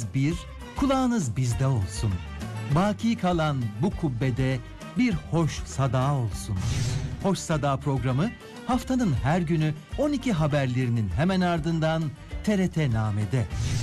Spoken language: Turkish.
gözünüz bir, kulağınız bizde olsun. Baki kalan bu kubbede bir hoş sada olsun. Hoş Sada programı haftanın her günü 12 haberlerinin hemen ardından TRT Name'de.